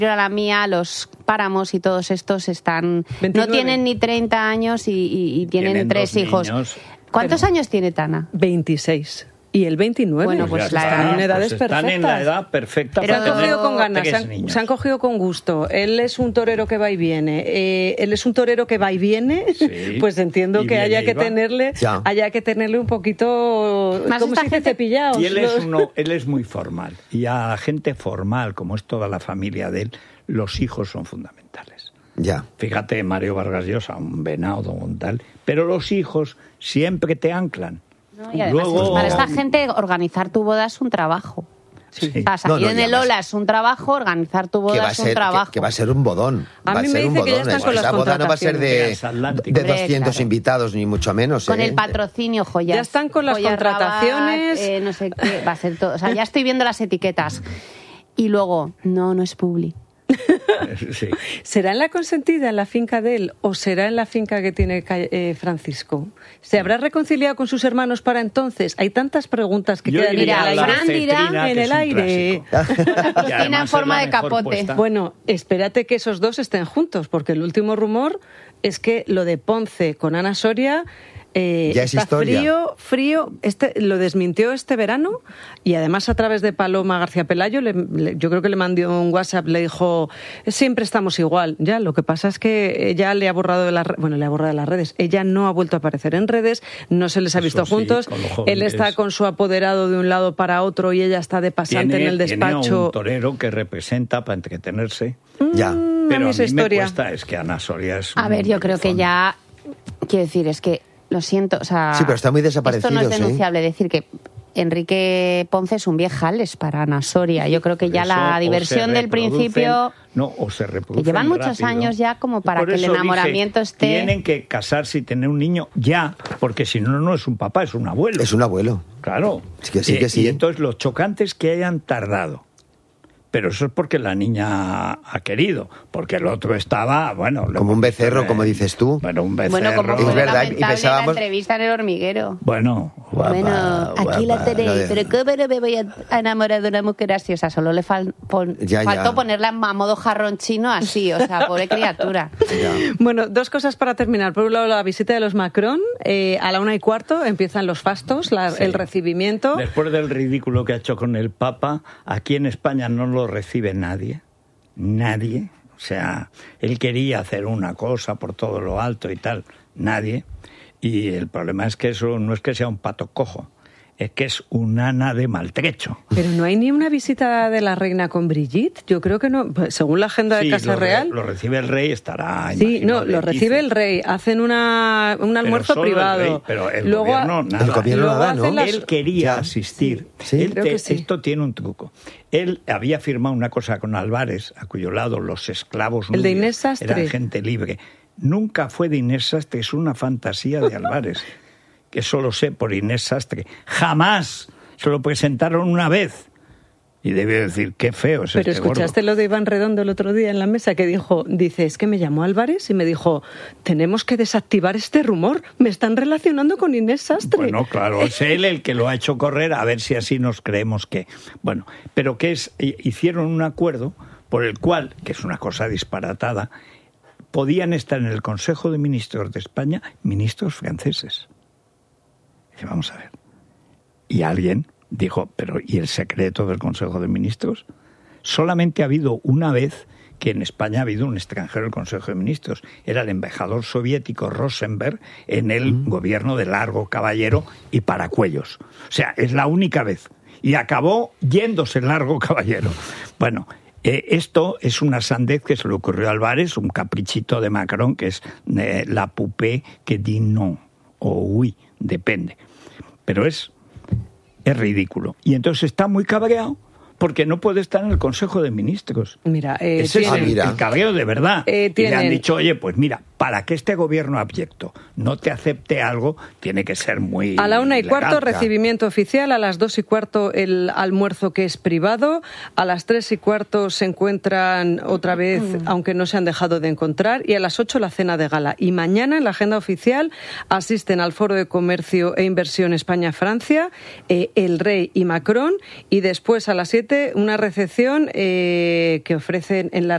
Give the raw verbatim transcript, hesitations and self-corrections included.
la mía, los páramos y todos estos están veintinueve. No tienen ni treinta años y, y, y tienen, tienen tres hijos. Niños, ¿Cuántos pero... años tiene Tana? veintiséis. Y el veintinueve. Bueno, pues pues la están, edad. en edades pues están perfectas. en la edad perfecta. Pero Se han para cogido tener con ganas, se tres han, niños. se han cogido con gusto. Él es un torero que va y viene. Eh, él es un torero que va y viene. Sí. Pues entiendo Y que viene haya y que va. tenerle, Ya. haya que tenerle un poquito, Más como esta se dice, gente- cepillados. Y él es, los- uno, él es muy formal. Y a la gente formal, como es toda la familia de él, los hijos son fundamentales. Ya. Fíjate, Mario Vargas Llosa, un venado, un tal. Pero los hijos siempre te anclan. ¿no? Y además, Luego- para esta gente, organizar tu boda es un trabajo. Sí. O sea, salir No, no, en y el además- Ola es un trabajo, organizar tu Que boda va, a es un ser, que, trabajo. que va a ser un bodón. A va mí a me ser un dice que ya bodón. están con Esa las boda no va a ser de, Transatlántico. de doscientos Claro. invitados, ni mucho menos. Con ¿eh? el patrocinio, joyas. Ya están con las Joyas contrataciones. Rabat, eh, no sé qué, va a ser todo. O sea, ya estoy viendo las etiquetas. Y luego, no, no es publi. Sí. ¿Será en la consentida, en la finca de él, o será en la finca que tiene eh, Francisco? ¿Se habrá reconciliado con sus hermanos para entonces? Hay tantas preguntas que Yo quedan diría en el la aire. Fran dirá cetrina, en que el es un aire. clásico. Y Tiene además en es forma la de mejor capote. puesta. Bueno, espérate que esos dos estén juntos, porque el último rumor es que lo de Ponce con Ana Soria eh, Ya es está historia. frío, frío. Este, lo desmintió este verano y además a través de Paloma García Pelayo, le- le- yo creo que le mandó un WhatsApp, le dijo, siempre estamos igual. Ya, lo que pasa es que ella le ha borrado de las, re- bueno, le ha borrado de las redes. Ella no ha vuelto a aparecer en redes, no se les ha Eso visto sí, juntos. con lo joven Él que está es. con su apoderado de un lado para otro y ella está de pasante Tiene, en el tiene a despacho. un torero que representa para entretenerse. Ya. Mm, Pero a mí a esa mí me historia. cuesta, es que Ana Soria es A un ver, yo creo que bufón. ya... Quiero decir, es que, lo siento, o sea... Sí, pero están muy Esto no desaparecidos, es ¿eh? denunciable decir que Enrique Ponce es un viejales para Ana Soria. Yo creo que Por ya eso, la o diversión se del reproducen- principio... No, o se reproducen que llevan muchos rápido. años ya como para Por que el eso enamoramiento dije, esté... Tienen que casarse y tener un niño ya, porque si no, no es un papá, es un abuelo. Es un abuelo. Claro. Sí que sí, que sí. Y entonces los chocantes que hayan tardado. Pero eso es porque la niña ha querido, porque el otro estaba, bueno... lo Como un hemos visto becerro, en- como dices tú. Bueno, un becerro. Bueno, como Es fue verdad, y lamentable pensábamos- la entrevista en El Hormiguero. Bueno, guapa, Bueno, aquí la guapa. tenéis, lo de- pero ¿cómo no me voy a enamorar de una mujer así? O sea, solo le fal- pon- Ya, faltó ya. ponerla a modo jarrón chino así, o sea, pobre criatura. Ya. Bueno, dos cosas para terminar. Por un lado, la visita de los Macron. Eh, a la una y cuarto empiezan los fastos, la- Sí. el recibimiento. Después del ridículo que ha hecho con el Papa, aquí en España no lo recibe nadie. Nadie. O sea, él quería hacer una cosa por todo lo alto y tal. Nadie. Y el problema es que eso no es que sea un pato cojo, es que es un ana de maltrecho. Pero no hay ni una visita de la reina con Brigitte. Yo creo que no. Pues, según la agenda de Sí, Casa lo, re- Real. lo recibe el rey, estará... Sí, imagino, no, lo Leticia. recibe el rey. Hacen una, un almuerzo solo el privado. rey, pero el Luego, gobierno nada. El gobierno luego nada, hacen ¿no? las- Él quería Ya. asistir. Sí. Él Creo te- que sí. Esto tiene un truco. Él había firmado una cosa con Álvarez, a cuyo lado los esclavos El de nubios Inés Sastre. eran gente libre. Nunca fue de Inés Sastre, es una fantasía de Álvarez, que solo sé por Inés Sastre. Jamás se lo presentaron una vez. Y debe decir, qué feo es Pero este escuchaste gordo. lo de Iván Redondo el otro día en la mesa que dijo, dice, es que me llamó Álvarez y me dijo, tenemos que desactivar este rumor, me están relacionando con Inés Sastre. Bueno, claro, es él el que lo ha hecho correr, a ver si así nos creemos que... Bueno, pero que es, hicieron un acuerdo por el cual, que es una cosa disparatada, podían estar en el Consejo de Ministros de España ministros franceses. Y vamos a ver. Y alguien dijo, pero ¿y el secreto del Consejo de Ministros? Solamente ha habido una vez que en España ha habido un extranjero del Consejo de Ministros. Era el embajador soviético Rosenberg en el mm. gobierno de Largo Caballero y Paracuellos. O sea, es la única vez. Y acabó yéndose Largo Caballero. Bueno, eh, esto es una sandez que se le ocurrió a Álvarez, un caprichito de Macron, que es eh, la poupée que dit non, o oui, depende. Pero es, es ridículo. Y entonces está muy cabreado porque no puede estar en el Consejo de Ministros. Mira, eh, Ese tienen, es el, mira. el cabreo de verdad. Eh, y le tienen- han dicho, oye, pues mira, para que este gobierno abyecto no te acepte algo, tiene que ser muy A la una y cuarto, elegante. recibimiento oficial. A las dos y cuarto, el almuerzo que es privado. A las tres y cuarto se encuentran otra vez, mm. aunque no se han dejado de encontrar. Y a las ocho, la cena de gala. Y mañana, en la agenda oficial, asisten al Foro de Comercio e Inversión España-Francia, eh, el Rey y Macron. Y después, a las siete, una recepción eh, que ofrecen en la